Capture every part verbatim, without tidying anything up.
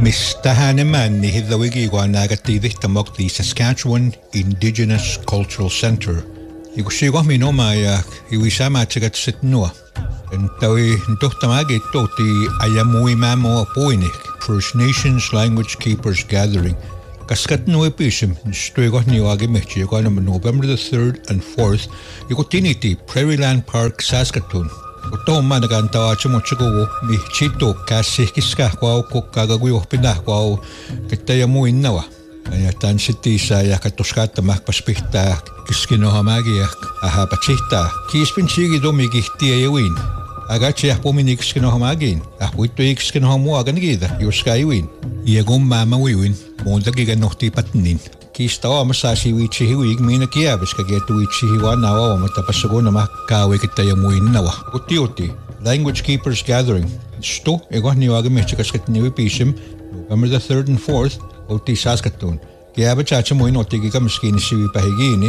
Mistahanemani hidawigi guanagativitamok the Saskatchewan Indigenous Cultural Centre. Igusigomi no maya iwisama chigat sitnua. And tawi ntohtamagi toti ayamui mamo poinik First Nations Language Keepers Gathering. Kaskat no episim stuigot niwagi mechi on November the third and fourth. Igutiniti Prairie Land Park, Saskatoon. Utoma nagantawa chimochigo mi chito kasi kiska kwao ko kagagui opina kwao kitaya mo inawa aya tan city sa ya katoskata makpaspihta kiskino hamagi aha pachita kispin sigi do mi gihti ayawin agachi ya pomini kiskino hamagin apuito kiskino hamu aganigida yoskaiwin yegum mama wiwin monda giga nohti patnin Kistawa masashi wichi hiwig mina kiabis kagetu wichi hiwa nawa matapasago na makawe kitaya muin nawa. Uti uti, Language Keepers Gathering. Sto, ego niwaga mechikas katniwi pishim, November the third and fourth, uti Saskatoon. Kiaba chacha muin otigi ka miskini siwi pahigini,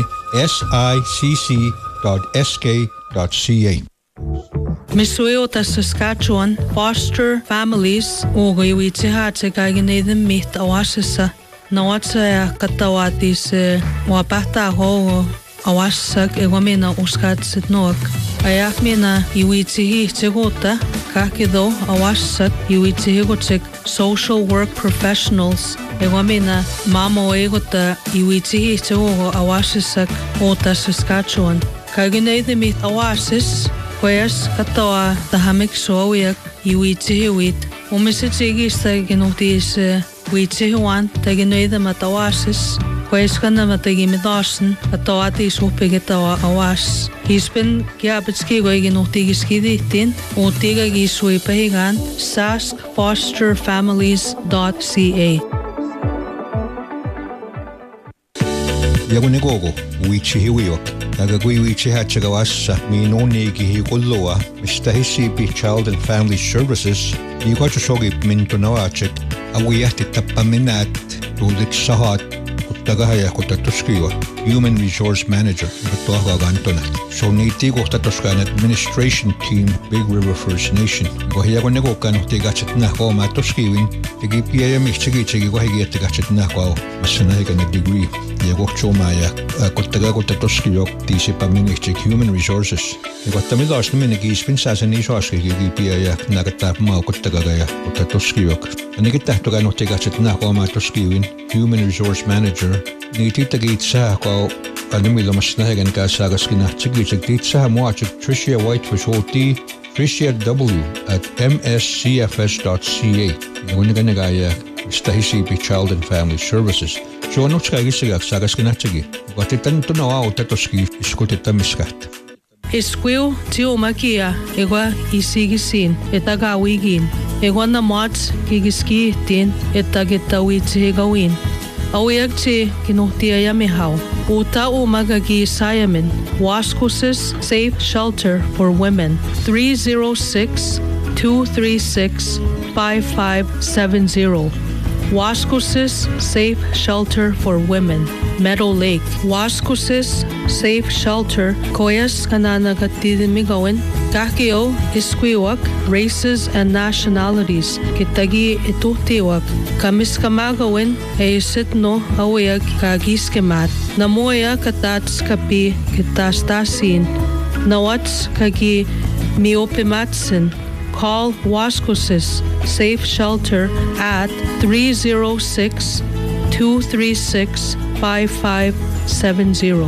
sicc dot s k dot c a. Misuyo ta Saskatchewan foster families ogo iwichi hache kaginedin mit awasisa. Nawatsa katawatis wapata ho awasak egomena uskatsit noak. Ayak mina iwitihi chegota kakido awasak iwitihi gochek social work professionals egomena mamo egota iwitihi chego awasak ota Saskatchewan. Kagineide mit awasis kwes katawa tahamik soawiak iwitihi wit. Umisichigi sa ginutis Wichihuan, Taginuida Matawasis, Quaskana Matagimidasan, Atawati Supigetawa Awas. He's been Giabitski Wagon Otigiskiditin, Otiga Gisui Pahigan, sask foster families dot c a. Yagunigogo, Wichihiwiok, Nagagui Wichihachagawasa, Minoni Gihigoloa, Mistahisipi Child and Family Services, Yukachosogi Mintonawachik. Awiyahti tapaminat tulik sahat kutagahaya kutatuskiwa Human Resource Manager kutahwa gantona. So niti kutatuska administration team Big River First Nation. Gohiya ko nego kan tigachet na ko matuskiwin tigi P I M chigi chigi gohiya tigachet na ko masanahi ka degree. Yago chomaya kutaga kutatuskiwa tisi paminich Human Resources. Iguatamidas namin nagispin sa saniswaski gigi P I M nagatap mo kutagagaya kutatuskiwa. Anigita to gano tigachet na ko matuskiwin Human Resource Manager. Nititagit sa ko anumilo mas nahigan ka sa gaskina chigi chigtit sa mo at Tricia Whitefish O T Tricia W at m s c f s dot c a. Yung nagaya Stahisipi Child and Family Services. So ano tsaka gisigak sa gaskina chigi. Watitan to na wa utatoski iskutitan miskat. Esquil tio makia egwa isigisin etagawigin egwa na mats gigiski tin etagetawichi gawin. Awiyak chi kinuhtiya yamihau. Uta umagagi sayamin. Waskusis Safe Shelter for Women. three oh six, two three six, five five seven zero. Waskusis Safe Shelter for Women. Meadow Lake. Waskusis Safe Shelter. Koyas kanana katidimigawin. Kakio Isquiwak. Races and Nationalities. Kitagi ituhtiwak. Kamis kamagawin ay sitno awiyag kagiskemat. Namoya katats kapi kitastasin. Nawats kagi miopimatsin. Call Waskusis Safe Shelter at three oh six, two three six, five five seven zero.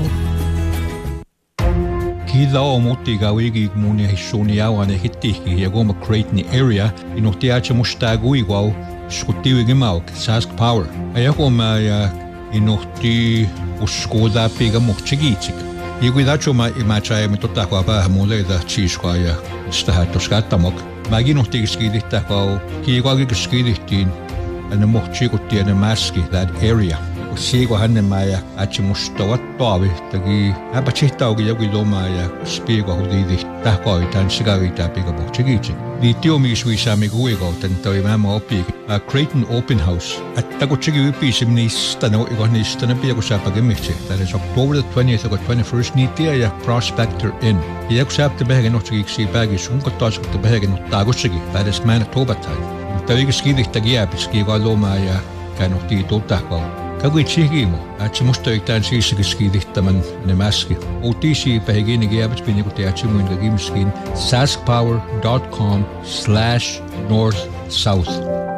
Kida o moti gawigi muni hishuniawa ne hitiki yagoma Creighton area inotiacha mustagu igual skutiwi gemau Sask Power. Ayakoma ya inoti uskoda pega mochigichik. Iguidacho ma imachaya mitotakwa pa mole da chishwa ya stahato skatamok. Magin otigiskidita ko kiigwagi kiskidihtin ana mochigutti ana maski that area. Sigo hanne maya achimustawa tawi tagi apachitaugi yogi lomaya spiego hudidi tahko itan sigari tapiga mochigichi. Di tiomi suisa miguego tantawi mama opi a Creighton Open House at tagochigi upisim ni stano igoni stanapi agusapa gemiche. That is October the twentieth to twenty-first nitia ya Prospector Inn. Iakusap te behegen ochigi si bagi sunkotas te behegen tagochigi. That is Manitoba time. Tawi skidihta giabis kivaloma ja käännuhti tutahkau. Kagui tsihimo, atsi musta yhtään siissäkin skidihtaman ne mäski. Uutisi pähikini giabis pini kun teatsi muin kakimskin saskpower dot com slash north south.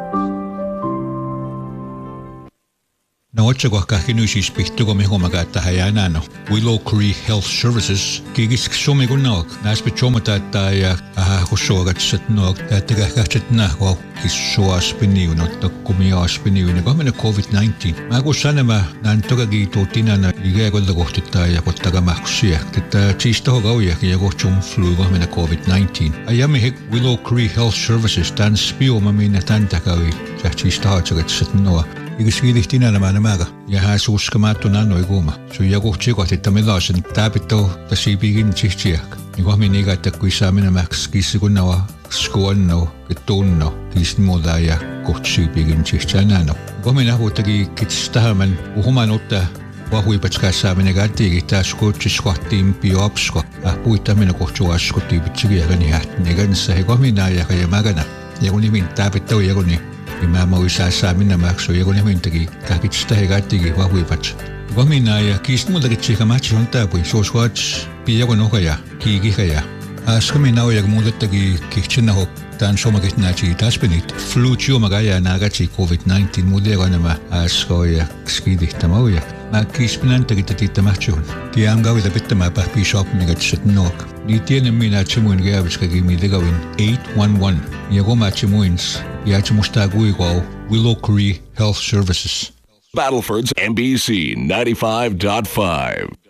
No otsakoh kahkinuisis pihtuko mihumaga että jäännä no. Willow Creek Health Services kigisk sumi kun nook. Näspä chomata että ja aha kusuagat set nook. Että kahkatset nahko kissua aspiniun ottaa kumia aspiniun ja kahmena covid nineteen. Mä kun sanema nään tokakin tuutinana ikäkolta kohtittaa ja kottaga mahkusia. Että siis toho kaujakin ja kohtsum flu kahmena covid nineteen. Ajami hek Willow Creek Health Services tän spioma minä tän takawi. Sä siis tahatsagat set nook. Eikä skidihtinä nämä nämäkä. Ja hän suuskamaattu nannoi kuuma. Sun joku tsikot, että me laasen täpitto tässä piikin tsihtsijak. Ja kohmin ikä, että kun saa menemäksi kissikunnawa, skuonno, tunno, kissin muuta ja kohtsi piikin tsihtsijak näno. Kohmin nähuuttakin kitstähämän uhuman ottaa vahuipatskassa mene kätiikin taas kutsis kohtiin bioapsko. Puittaminen kohtsu askottiin pitsikin ja hähtinen kanssa. Ja kohmin näijäkä ja mäkänä. Ja kun nimin täpitto ja kun niin. Ja mä muistaa saa minä maksu ja kun ne mintäkin kahkitsista he kaikkikin vahuipats. Vamina ja kiist muutakin tsiika matsi on taapui. Suoskuats piiakon ohaja, kiikihaja. Äsken minä oja kun muutettakin kihtsinä hok. Tän somakit näetsi taspinit. Fluutsiomaga ja näägatsi covid nineteen muuteeko nämä äsken ja skidihtämä oja. Mä kiist minäntäkin tätiittä matsuun. Tiedän kavita pittämää pähpii shoppingat nook. Niin tiedän minä, että se muin käyviskakin miitekavin eight one one. Ja kun mä muins. Ja se musta kuikau Willow Creek Health Services. Battleford's N B C ninety-five point five.